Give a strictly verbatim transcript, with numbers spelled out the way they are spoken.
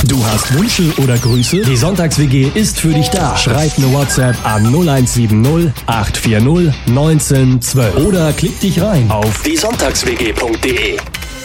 Du hast Wünsche oder Grüße? Die Sonntags-W G ist für dich da. Schreib eine WhatsApp an null eins sieben null acht vier null eins neun eins zwei oder klick dich rein auf die sonntags w g punkt de.